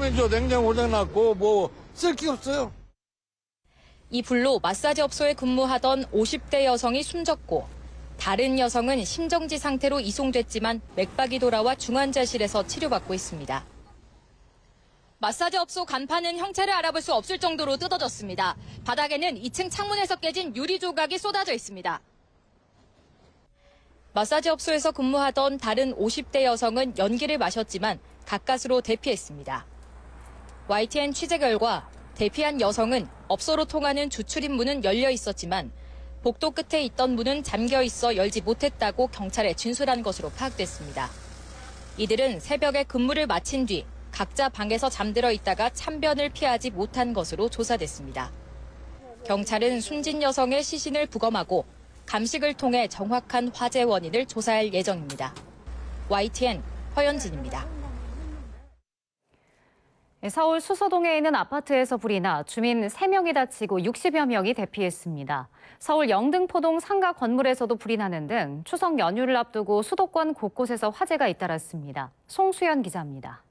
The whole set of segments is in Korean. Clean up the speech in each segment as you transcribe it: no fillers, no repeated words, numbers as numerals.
사람이 저 냉장 고장났고 뭐 쓸 게 없어요. 이 불로 마사지 업소에 근무하던 50대 여성이 숨졌고 다른 여성은 심정지 상태로 이송됐지만 맥박이 돌아와 중환자실에서 치료받고 있습니다. 마사지 업소 간판은 형체를 알아볼 수 없을 정도로 뜯어졌습니다. 바닥에는 2층 창문에서 깨진 유리 조각이 쏟아져 있습니다. 마사지 업소에서 근무하던 다른 50대 여성은 연기를 마셨지만 가까스로 대피했습니다. YTN 취재 결과 대피한 여성은 업소로 통하는 주출입 문은 열려 있었지만 복도 끝에 있던 문은 잠겨 있어 열지 못했다고 경찰에 진술한 것으로 파악됐습니다. 이들은 새벽에 근무를 마친 뒤 각자 방에서 잠들어 있다가 참변을 피하지 못한 것으로 조사됐습니다. 경찰은 숨진 여성의 시신을 부검하고 감식을 통해 정확한 화재 원인을 조사할 예정입니다. YTN 허연진입니다. 서울 수서동에 있는 아파트에서 불이 나 주민 3명이 다치고 60여 명이 대피했습니다. 서울 영등포동 상가 건물에서도 불이 나는 등 추석 연휴를 앞두고 수도권 곳곳에서 화재가 잇따랐습니다. 송수연 기자입니다.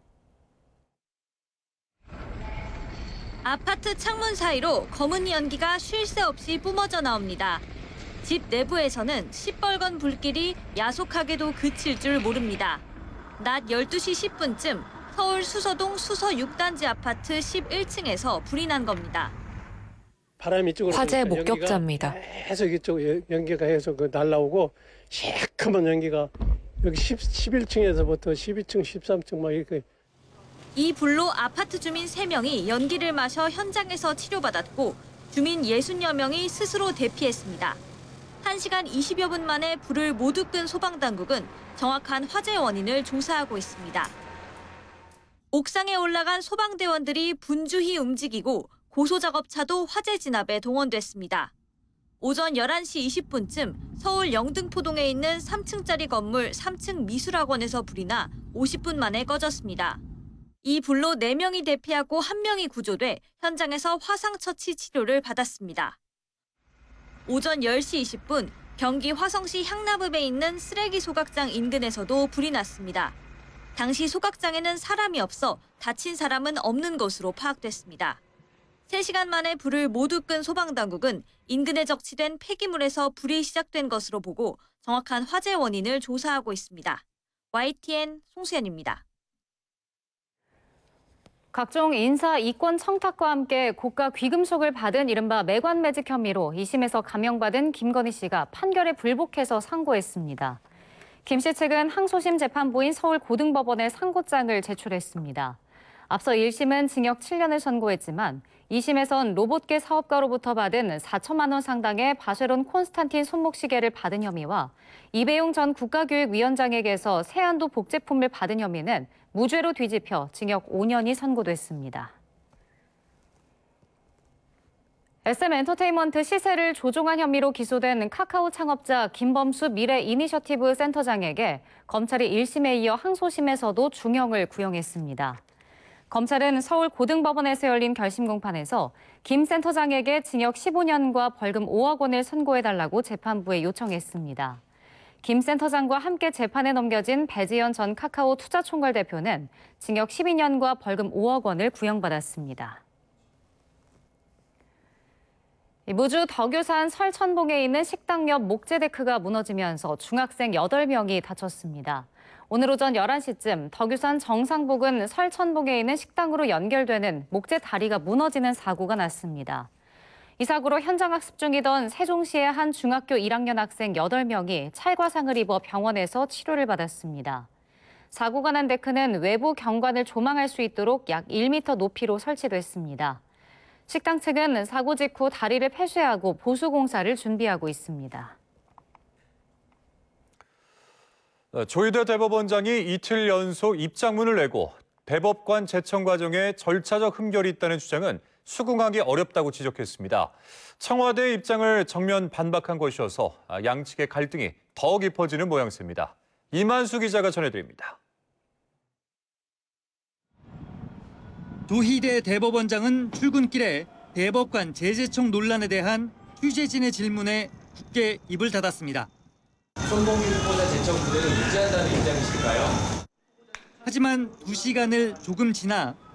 아파트 창문 사이로 검은 연기가 쉴 새 없이 뿜어져 나옵니다. 집 내부에서는 시뻘건 불길이 야속하게도 그칠 줄 모릅니다. 낮 12시 10분쯤 서울 수서동 수서 6단지 아파트 11층에서 불이 난 겁니다. 바람이 이쪽으로 화재 목격자입니다. 계속 이쪽 연기가 해서 날라오고 시커먼 연기가 여기 11층에서부터 12층, 13층 막 이렇게. 이 불로 아파트 주민 3명이 연기를 마셔 현장에서 치료받았고 주민 60여 명이 스스로 대피했습니다. 1시간 20여 분 만에 불을 모두 끈 소방당국은 정확한 화재 원인을 조사하고 있습니다. 옥상에 올라간 소방대원들이 분주히 움직이고 고소작업차도 화재 진압에 동원됐습니다. 오전 11시 20분쯤 서울 영등포동에 있는 3층짜리 건물 3층 미술학원에서 불이 나 50분 만에 꺼졌습니다. 이 불로 4명이 대피하고 1명이 구조돼 현장에서 화상처치 치료를 받았습니다. 오전 10시 20분 경기 화성시 향나읍에 있는 쓰레기 소각장 인근에서도 불이 났습니다. 당시 소각장에는 사람이 없어 다친 사람은 없는 것으로 파악됐습니다. 3시간 만에 불을 모두 끈 소방당국은 인근에 적치된 폐기물에서 불이 시작된 것으로 보고 정확한 화재 원인을 조사하고 있습니다. YTN 송수연입니다. 각종 인사 이권 청탁과 함께 고가 귀금속을 받은 이른바 매관매직 혐의로 2심에서 감형받은 김건희 씨가 판결에 불복해서 상고했습니다. 김 씨 측은 항소심 재판부인 서울고등법원에 상고장을 제출했습니다. 앞서 1심은 징역 7년을 선고했지만 2심에선 로봇계 사업가로부터 받은 4천만 원 상당의 바쉐론 콘스탄틴 손목시계를 받은 혐의와 이배용 전 국가교육위원장에게서 세안도 복제품을 받은 혐의는 무죄로 뒤집혀 징역 5년이 선고됐습니다. SM엔터테인먼트 시세를 조종한 혐의로 기소된 카카오 창업자 김범수 미래이니셔티브 센터장에게 검찰이 1심에 이어 항소심에서도 중형을 구형했습니다. 검찰은 서울고등법원에서 열린 결심 공판에서 김 센터장에게 징역 15년과 벌금 5억 원을 선고해달라고 재판부에 요청했습니다. 김 센터장과 함께 재판에 넘겨진 배재현 전 카카오 투자총괄 대표는 징역 12년과 벌금 5억 원을 구형받았습니다. 무주 덕유산 설천봉에 있는 식당 옆 목재데크가 무너지면서 중학생 8명이 다쳤습니다. 오늘 오전 11시쯤 덕유산 정상부근 설천봉에 있는 식당으로 연결되는 목재 다리가 무너지는 사고가 났습니다. 이 사고로 현장 학습 중이던 세종시의 한 중학교 1학년 학생 8명이 찰과상을 입어 병원에서 치료를 받았습니다. 사고가 난 데크는 외부 경관을 조망할 수 있도록 약 1m 높이로 설치됐습니다. 식당 측은 사고 직후 다리를 폐쇄하고 보수 공사를 준비하고 있습니다. 조희대 대법원장이 이틀 연속 입장문을 내고 대법관 제청 과정에 절차적 흠결이 있다는 주장은 수긍하기 어렵다고 지적했습니다. 청와대의 입장을 정면 반박한 것이어서 양측의 갈등이 더 깊어지는 모양새입니다. 이만수 기자가 전해드립니다. 조희대 대법원장은 출근길에 대법관 재제청 논란에 대한 취재진의 질문에 굳게 입을 닫았습니다. 손봉규 후보자 제청 무대를 유지한다는 입장이실까요? 하지만 2시간을 조금 지나